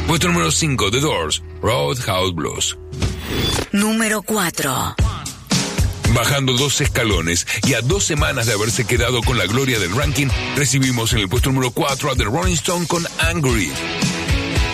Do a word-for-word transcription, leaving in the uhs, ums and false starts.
Puesto número cinco, The Doors, Roadhouse Blues. Número cuatro. Bajando dos escalones y a dos semanas de haberse quedado con la gloria del ranking, recibimos en el puesto número cuatro a The Rolling Stones con Angry.